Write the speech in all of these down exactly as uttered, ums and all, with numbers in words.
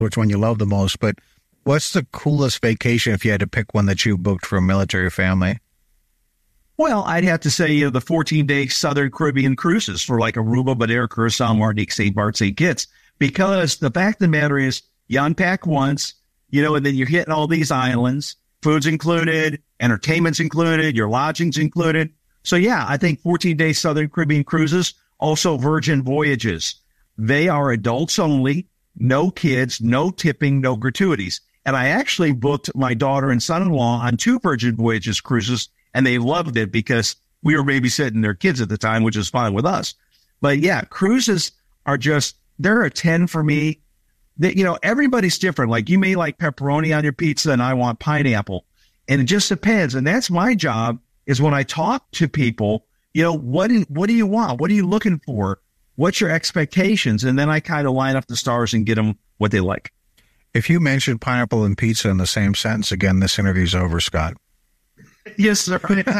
which one you love the most, but what's the coolest vacation if you had to pick one that you booked for a military family? Well, I'd have to say, you know, the fourteen-day Southern Caribbean cruises for like Aruba, Madeira, Curacao, Martinique, Saint Barts, Saint Kitts. Because the fact of the matter is, you unpack once, you know, and then you're hitting all these islands, food's included, entertainment's included, your lodging's included. So, yeah, I think fourteen-day Southern Caribbean cruises, also Virgin Voyages. They are adults only, no kids, no tipping, no gratuities. And I actually booked my daughter and son-in-law on two Virgin Voyages cruises, and they loved it because we were babysitting their kids at the time, which is fine with us. But yeah, cruises are just, they're a ten for me. That, you know, everybody's different. Like you may like pepperoni on your pizza and I want pineapple. And it just depends. And that's my job is when I talk to people, you know, what do, what do you want? What are you looking for? What's your expectations? And then I kind of line up the stars and get them what they like. If you mention pineapple and pizza in the same sentence again, this interview's over, Scott. Yes, sir.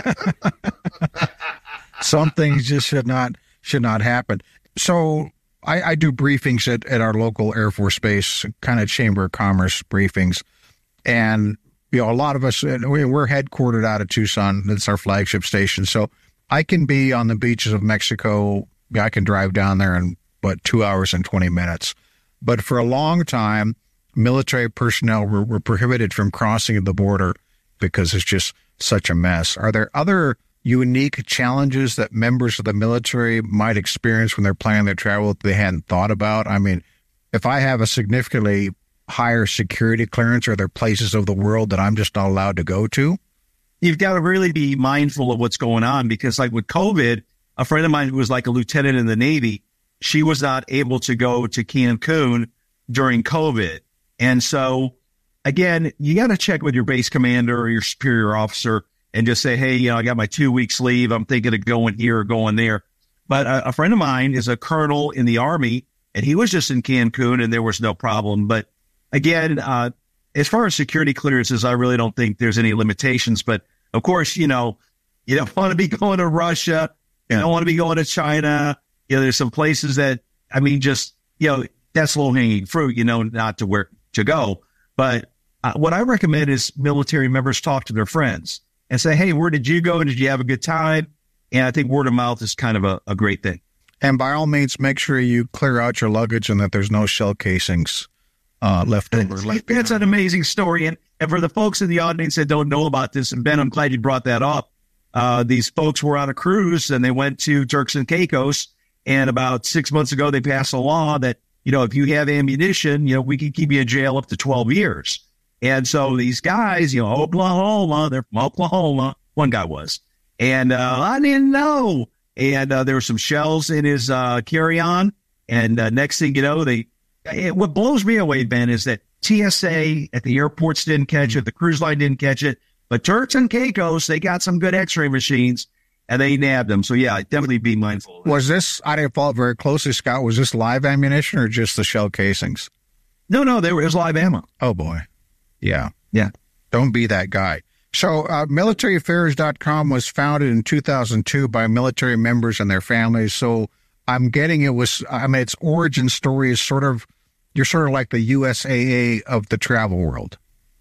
Some things just should not should not happen. So I, I do briefings at, at our local Air Force Base, kind of Chamber of Commerce briefings. And, you know, a lot of us, we're headquartered out of Tucson. That's our flagship station. So I can be on the beaches of Mexico. I can drive down there in, what, two hours and twenty minutes. But for a long time, military personnel were, were prohibited from crossing the border because it's just such a mess. Are there other unique challenges that members of the military might experience when they're planning their travel that they hadn't thought about? I mean, if I have a significantly higher security clearance, are there places of the world that I'm just not allowed to go to? You've got to really be mindful of what's going on because like with COVID, a friend of mine who was like a lieutenant in the Navy, she was not able to go to Cancun during COVID. And so again, you got to check with your base commander or your superior officer and just say, hey, you know, I got my two weeks leave. I'm thinking of going here or going there. But a, a friend of mine is a colonel in the Army, and he was just in Cancun, and there was no problem. But again, uh, as far as security clearances, I really don't think there's any limitations. But of course, you know, you don't want to be going to Russia. You don't want to be going to China. You know, there's some places that, I mean, just, you know, that's low hanging fruit, you know, not to where to go. But uh, what I recommend is military members talk to their friends and say, hey, where did you go? Did you have a good time? And I think word of mouth is kind of a, a great thing. And by all means, make sure you clear out your luggage and that there's no shell casings uh, left over. Left That's an amazing story. And, and for the folks in the audience that don't know about this, and Ben, I'm glad you brought that up. Uh, these folks were on a cruise and they went to Turks and Caicos. And about six months ago, they passed a law that, you know, if you have ammunition, you know, we can keep you in jail up to twelve years. And so these guys, you know, Oklahoma, they're from Oklahoma. One guy was. And uh, I didn't know. And uh, there were some shells in his uh, carry-on. And uh, next thing you know, they, it, what blows me away, Ben, is that T S A at the airports didn't catch it. The cruise line didn't catch it. But Turks and Caicos, they got some good x-ray machines. And they nabbed them. So, yeah, definitely be mindful. Was this, I didn't follow it very closely, Scott, was this live ammunition or just the shell casings? No, no, they were, it was live ammo. Oh, boy. Yeah. Yeah. Don't be that guy. So uh, military affairs dot com was founded in two thousand two by military members and their families. So I'm getting it was, I mean, its origin story is sort of, you're sort of like the U S A A of the travel world.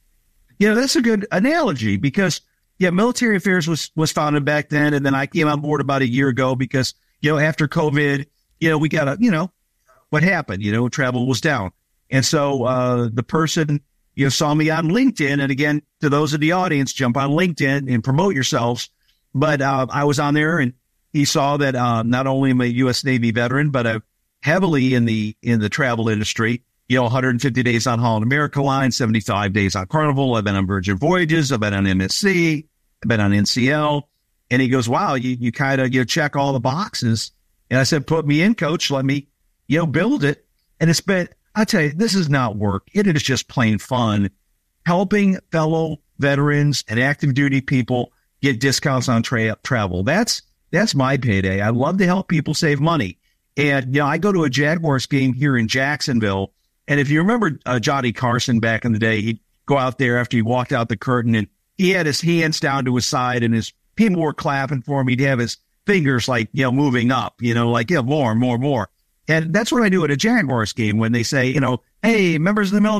Yeah, that's a good analogy because, yeah, Military Affairs was, was founded back then. And then I came on board about a year ago because, you know, after COVID, you know, we got to, you know, what happened, you know, travel was down. And so uh, the person, you know, saw me on LinkedIn. And again, to those in the audience, jump on LinkedIn and promote yourselves. But uh, I was on there and he saw that uh, not only am I a U S Navy veteran, but I'm heavily in the in the travel industry. You know, one hundred fifty days on Holland America Line, seventy-five days on Carnival. I've been on Virgin Voyages. I've been on M S C. I've been on N C L. And he goes, wow, you, you kind of, you know, check all the boxes. And I said, put me in, coach. Let me, you know, build it. And it's been, I tell you, this is not work. It is just plain fun. Helping fellow veterans and active duty people get discounts on tra- travel. That's, that's my payday. I love to help people save money. And, you know, I go to a Jaguars game here in Jacksonville. And if you remember uh, Johnny Carson back in the day, he'd go out there after he walked out the curtain and he had his hands down to his side and his people were clapping for him. He'd have his fingers like, you know, moving up, you know, like, yeah, more, more, more. And that's what I do at a Jaguars game when they say, you know, hey, members of the military.